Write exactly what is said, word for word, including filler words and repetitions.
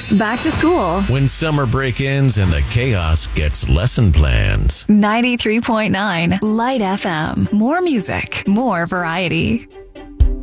Back to school. When summer break ends and the chaos gets lesson plans. ninety-three point nine Light F M. More music, more variety.